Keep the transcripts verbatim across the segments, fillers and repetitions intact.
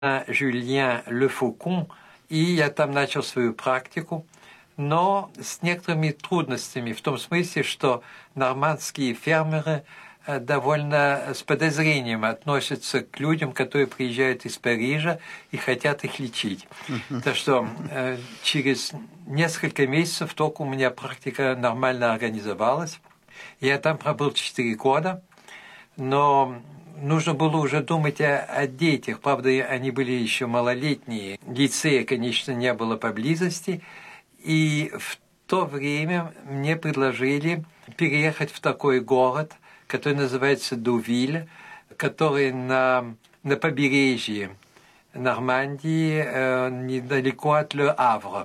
Жюльен Ле Фаукон, и я там начал свою практику, но с некоторыми трудностями, в том смысле, что нормандские фермеры довольно с подозрением относятся к людям, которые приезжают из Парижа и хотят их лечить. Uh-huh. Так что э, через несколько месяцев только у меня практика нормально организовалась. Я там пробыл четыре года, но нужно было уже думать о, о детях. Правда, они были еще малолетние. Лицея, конечно, не было поблизости. И в то время мне предложили переехать в такой город, который называется Дувиль, который на, на побережье Нормандии, э, недалеко от Ле Havre.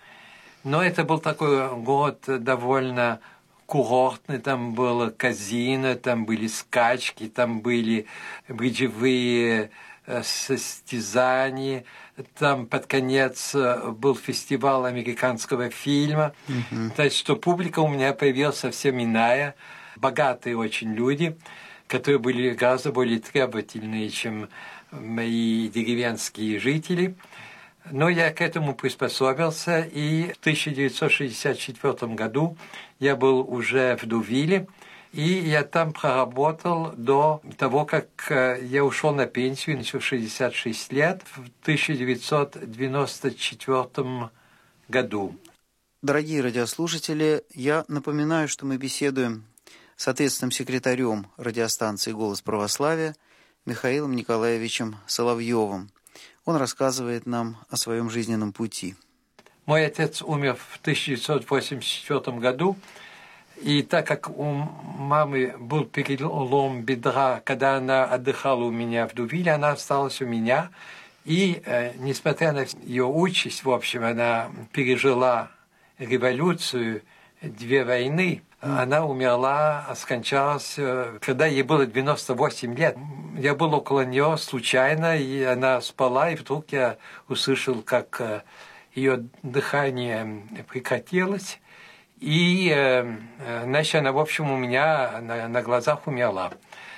Но это был такой город довольно курортный, там было казино, там были скачки, там были бриджевые э, состязания, там под конец был фестиваль американского фильма. Mm-hmm. Так что публика у меня появилась совсем иная. Богатые очень люди, которые были гораздо более требовательные, чем мои деревенские жители. Но я к этому приспособился, и в тысяча девятьсот шестьдесят четвёртом году я был уже в Дувиле, и я там проработал до того, как я ушел на пенсию, начал шестьдесят шесть лет, в тысяча девятьсот девяносто четвёртом году. Дорогие радиослушатели, я напоминаю, что мы беседуем с ответственным секретарем радиостанции «Голос православия» Михаилом Николаевичем Соловьевым. Он рассказывает нам о своем жизненном пути. Мой отец умер в тысяча девятьсот восемьдесят четвёртом году, и так как у мамы был перелом бедра, когда она отдыхала у меня в Дувиле, она осталась у меня, и, э, несмотря на ее участь, в общем, она пережила революцию, две войны. Она умерла, скончалась, когда ей было девяносто восемь лет. Я был около нее случайно, и она спала, и вдруг я услышал, как ее дыхание прекратилось. И, значит, она, в общем, у меня на, на глазах умерла.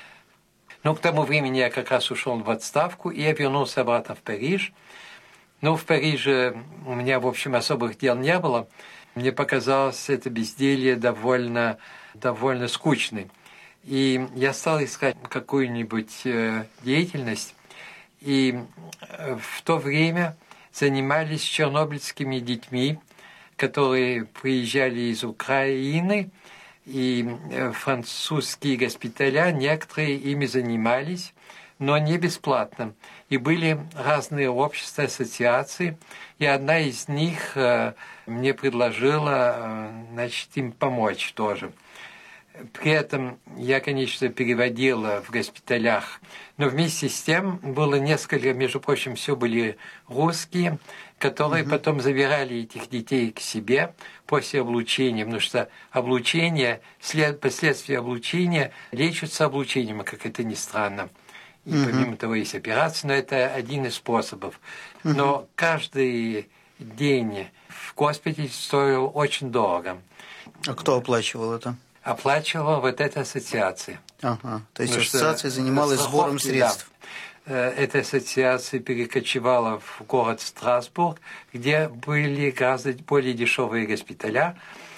Но к тому времени я как раз ушел в отставку, и я вернулся обратно в Париж. Но в Париже у меня, в общем, особых дел не было. Мне показалось это безделье довольно, довольно скучным. И я стал искать какую-нибудь деятельность. И в то время занимались чернобыльскими детьми, которые приезжали из Украины, и французские госпиталя, некоторые ими занимались, но не бесплатно. И были разные общества, ассоциации, и одна из них э, мне предложила, э, значит, им помочь тоже. При этом я, конечно, переводил в госпиталях, но вместе с тем было несколько, между прочим, все были русские, которые mm-hmm. потом забирали этих детей к себе после облучения, потому что облучение, след, последствия облучения лечатся облучением, как это ни странно. И mm-hmm. помимо того есть операция, но это один из способов. Mm-hmm. Но каждый день в госпитале стоил очень дорого. А кто оплачивал это? Оплачивала вот эта ассоциация. Ага, то есть ассоциация занималась сбором средств. Да. Эта ассоциация перекочевала в город Страсбург, где были гораздо более дешевые госпиталя.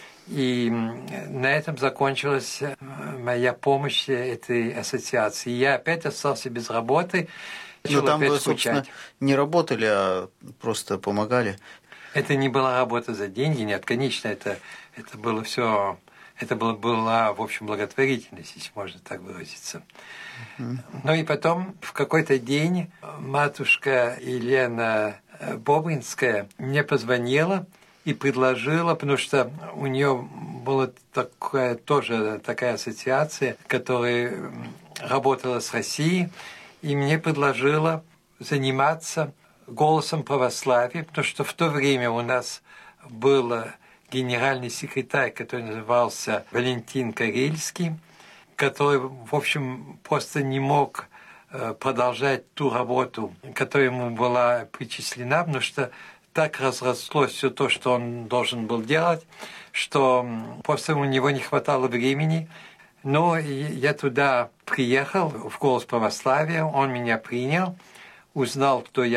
И на этом закончилась моя помощь этой ассоциации. Я опять остался без работы. Но там вы, собственно, не работали, а просто помогали. Это не была работа за деньги, нет, конечно, это, это было все... Это была, была, в общем, благотворительность, если можно так выразиться. Uh-huh. Ну и потом в какой-то день матушка Елена Бобринская мне позвонила и предложила, потому что у нее была такая, тоже такая ассоциация, которая работала с Россией, и мне предложила заниматься голосом православия, потому что в то время у нас было... генеральный секретарь, который назывался Валентин Карельский, который, в общем, просто не мог продолжать ту работу, которая ему была причислена, потому что так разрослось все то, что он должен был делать, что просто у него не хватало времени. Но я туда приехал, в «Голос православия», он меня принял, узнал, кто я.